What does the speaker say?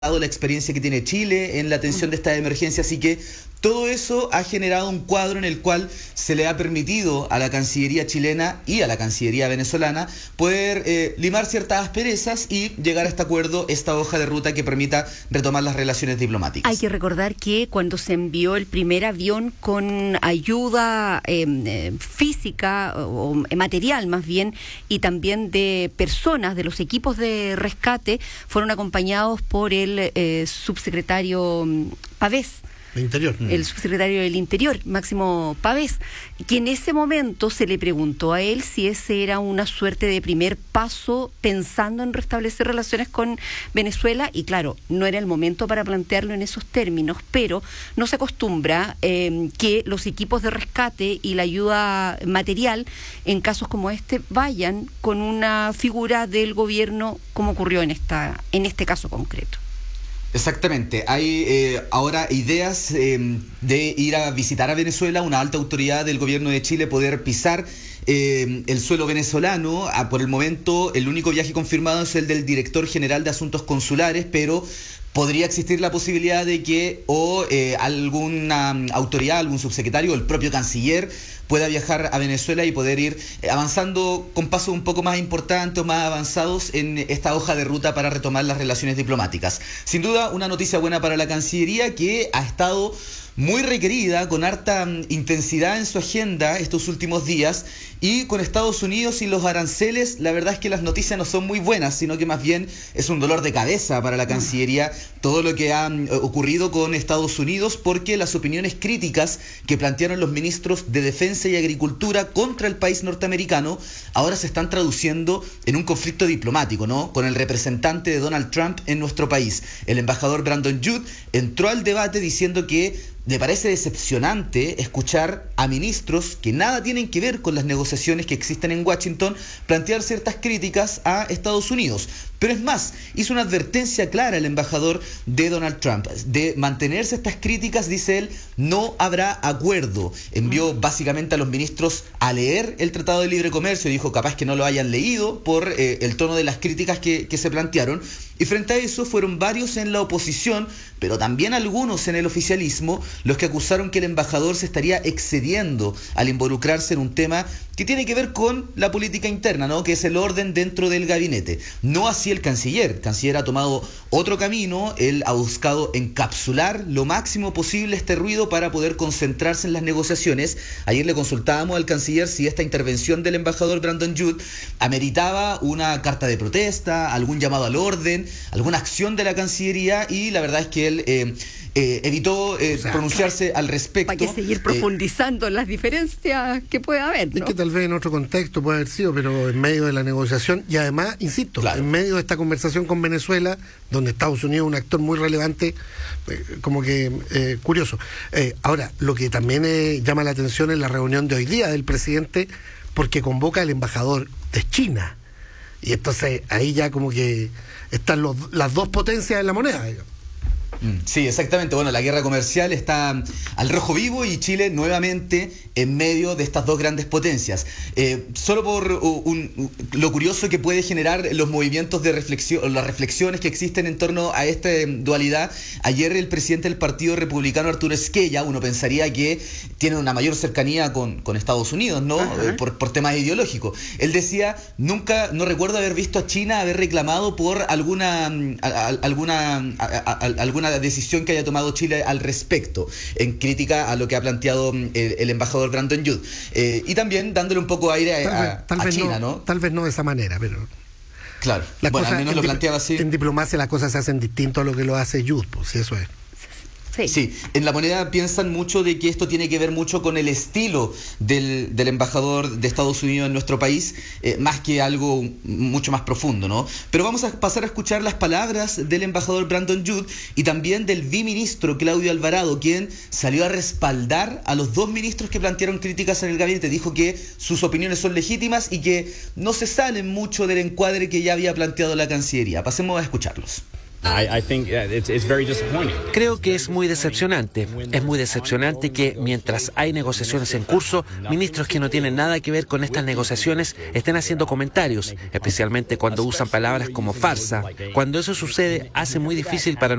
la experiencia que tiene Chile en la atención de esta emergencia, así que todo eso ha generado un cuadro en el cual se le ha permitido a la Cancillería chilena y a la Cancillería venezolana poder limar ciertas asperezas y llegar a este acuerdo, esta hoja de ruta que permita retomar las relaciones diplomáticas. Hay que recordar que cuando se envió el primer avión con ayuda física o material más bien, y también de personas de los equipos de rescate, fueron acompañados por el subsecretario Pavés. El subsecretario del Interior, Máximo Pavés, que en ese momento se le preguntó a él si ese era una suerte de primer paso pensando en restablecer relaciones con Venezuela, y claro, no era el momento para plantearlo en esos términos, pero no se acostumbra que los equipos de rescate y la ayuda material en casos como este vayan con una figura del gobierno como ocurrió en este caso concreto. Exactamente, hay ahora ideas de ir a visitar a Venezuela, una alta autoridad del gobierno de Chile poder pisar el suelo venezolano. Por el momento el único viaje confirmado es el del director general de Asuntos Consulares, pero podría existir la posibilidad de que alguna autoridad, algún subsecretario o el propio canciller pueda viajar a Venezuela y poder ir avanzando con pasos un poco más importantes o más avanzados en esta hoja de ruta para retomar las relaciones diplomáticas. Sin duda, una noticia buena para la Cancillería, que ha estado muy requerida, con harta intensidad en su agenda estos últimos días, y con Estados Unidos y los aranceles, la verdad es que las noticias no son muy buenas, sino que más bien es un dolor de cabeza para la Cancillería todo lo que ha ocurrido con Estados Unidos, porque las opiniones críticas que plantearon los ministros de Defensa y Agricultura contra el país norteamericano ahora se están traduciendo en un conflicto diplomático, ¿no?, con el representante de Donald Trump en nuestro país. El embajador Brandon Judd entró al debate diciendo que le parece decepcionante escuchar a ministros que nada tienen que ver con las negociaciones que existen en Washington plantear ciertas críticas a Estados Unidos. Pero es más, hizo una advertencia clara el embajador de Donald Trump. De mantenerse estas críticas, dice él, no habrá acuerdo. Envió básicamente a los ministros a leer el Tratado de Libre Comercio. Dijo, capaz que no lo hayan leído por el tono de las críticas que se plantearon. Y frente a eso fueron varios en la oposición, pero también algunos en el oficialismo, los que acusaron que el embajador se estaría excediendo al involucrarse en un tema que tiene que ver con la política interna, ¿no?, que es el orden dentro del gabinete. No así el canciller. El canciller ha tomado otro camino. Él ha buscado encapsular lo máximo posible este ruido para poder concentrarse en las negociaciones. Ayer le consultábamos al canciller si esta intervención del embajador Brandon Judd ameritaba una carta de protesta, algún llamado al orden, alguna acción de la Cancillería, y la verdad es que él evitó pronunciarse al respecto. Para que seguir profundizando en las diferencias que puede haber, ¿no? Es que tal vez en otro contexto puede haber sido, pero en medio de la negociación, y además, insisto, en medio de esta conversación con Venezuela, donde Estados Unidos es un actor muy relevante, como que curioso. Ahora, lo que también llama la atención es la reunión de hoy día del presidente, porque convoca al embajador de China. Y entonces ahí ya como que están las dos potencias en la moneda, digamos. Sí, exactamente. Bueno, la guerra comercial está al rojo vivo y Chile nuevamente en medio de estas dos grandes potencias. Solo por lo curioso que puede generar los movimientos de reflexión, las reflexiones que existen en torno a esta dualidad. Ayer el presidente del Partido Republicano, Arturo Esquella, uno pensaría que tiene una mayor cercanía con Estados Unidos, ¿no? Por temas ideológicos. Él decía, no recuerdo haber visto a China haber reclamado por alguna decisión que haya tomado Chile al respecto, en crítica a lo que ha planteado el embajador Brandon Judd, y también dándole un poco aire a China, ¿no? Tal vez no de esa manera, pero claro, bueno, al menos lo planteaba así. En diplomacia las cosas se hacen distinto a lo que lo hace Judd, pues si eso es. Sí, en La Moneda piensan mucho de que esto tiene que ver mucho con el estilo del embajador de Estados Unidos en nuestro país, más que algo mucho más profundo, ¿no? Pero vamos a pasar a escuchar las palabras del embajador Brandon Judd y también del viceministro Claudio Alvarado, quien salió a respaldar a los dos ministros que plantearon críticas en el gabinete. Dijo que sus opiniones son legítimas y que no se salen mucho del encuadre que ya había planteado la Cancillería. Pasemos a escucharlos. Creo que es muy decepcionante. Es muy decepcionante que mientras hay negociaciones en curso, ministros que no tienen nada que ver con estas negociaciones estén haciendo comentarios, especialmente cuando usan palabras como farsa. Cuando eso sucede, hace muy difícil para